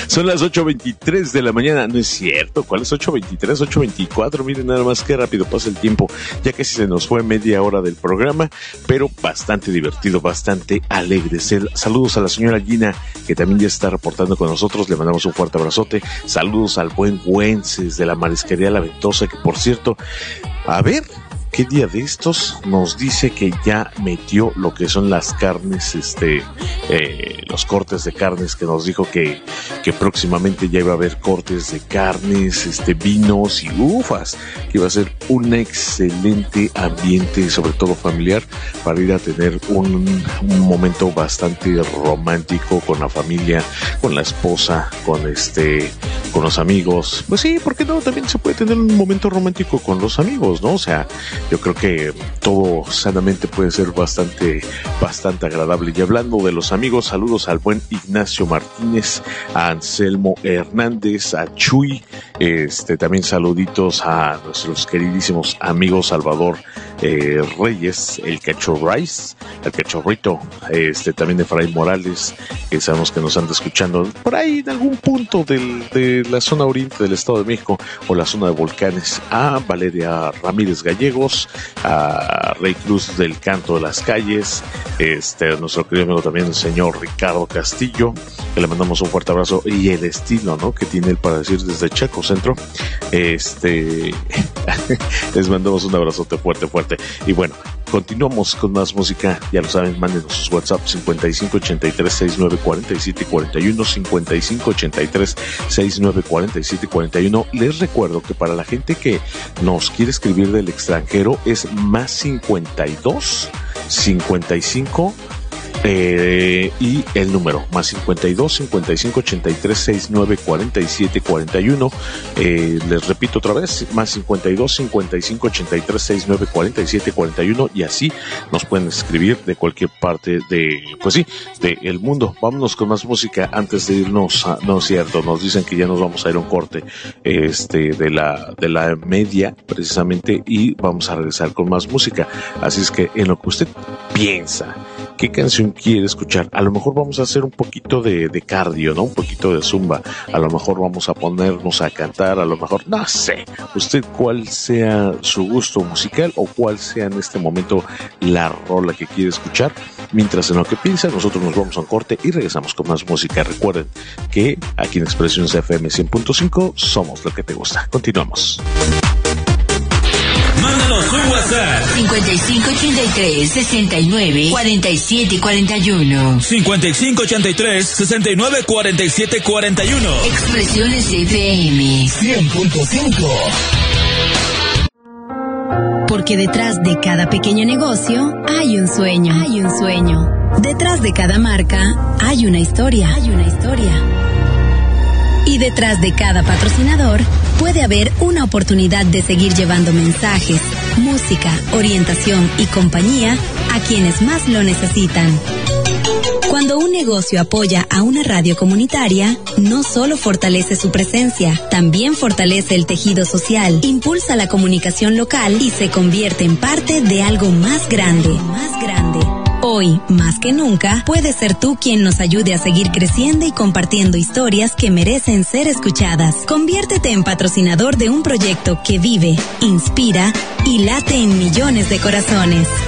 Son las 8:23 de la mañana. No es cierto, ¿cuál es 8:23? 8:24, miren nada más qué rápido pasa el tiempo. Ya que se nos fue media hora del programa, pero bastante divertido, bastante alegre. Saludos a la señora Gina, que también ya está reportando con nosotros. Le mandamos un fuerte abrazote. Saludos al buen Güences de la Marisquería La Ventosa, que por cierto, a ver, ¿qué día de estos nos dice que ya metió lo que son las carnes, los cortes de carnes, que nos dijo que próximamente ya iba a haber cortes de carnes, vinos y ufas, que iba a ser un excelente ambiente, sobre todo familiar, para ir a tener un momento bastante romántico con la familia, con la esposa, con los amigos. Pues sí, ¿por qué no? También se puede tener un momento romántico con los amigos, ¿no? O sea, yo creo que todo sanamente puede ser bastante agradable. Y hablando de los amigos, saludos al buen Ignacio Martínez, a Anselmo Hernández, a Chuy, también saluditos a nuestros queridísimos amigos Salvador Reyes, el Cachorrice, el Cachorrito, también Efraín Morales, que sabemos que nos anda escuchando por ahí en algún punto de la zona oriente del Estado de México o la zona de volcanes, a Valeria Ramírez Gallegos, a Rey Cruz del Canto de las Calles, a nuestro querido amigo también el señor Ricardo Castillo, que le mandamos un fuerte abrazo, y el estilo, ¿no?, que tiene él para decir desde Chaco Centro. Les mandamos un abrazote fuerte. Y bueno, continuamos con más música. Ya lo saben, mándenos sus WhatsApp 5583-694741, 5583-694741. Les recuerdo que para la gente que nos quiere escribir del extranjero es más 55 y el número más 52 55 83 69 47 41. Les repito otra vez, más 52 55 83 69 47 41, y así nos pueden escribir de cualquier parte de el mundo. Vámonos con más música antes de irnos. No es cierto, nos dicen que ya nos vamos a ir a un corte de la media precisamente, y vamos a regresar con más música. Así es que en lo que usted piensa, ¿qué canción quiere escuchar? A lo mejor vamos a hacer un poquito de cardio, ¿no? Un poquito de zumba. A lo mejor vamos a ponernos a cantar, a lo mejor, no sé. Usted cuál sea su gusto musical o cuál sea en este momento la rola que quiere escuchar. Mientras en lo que piensa, nosotros nos vamos a un corte y regresamos con más música. Recuerden que aquí en Expresiones FM 100.5 somos lo que te gusta. Continuamos. Mándanos un WhatsApp 5583-694741 5583-694741. Expresiones FM 100.5. Porque detrás de cada pequeño negocio hay un sueño. Detrás de cada marca hay una historia. Y detrás de cada patrocinador puede haber una oportunidad de seguir llevando mensajes, música, orientación y compañía a quienes más lo necesitan. Cuando un negocio apoya a una radio comunitaria, no solo fortalece su presencia, también fortalece el tejido social, impulsa la comunicación local y se convierte en parte de algo más grande. Hoy, más que nunca, puedes ser tú quien nos ayude a seguir creciendo y compartiendo historias que merecen ser escuchadas. Conviértete en patrocinador de un proyecto que vive, inspira y late en millones de corazones.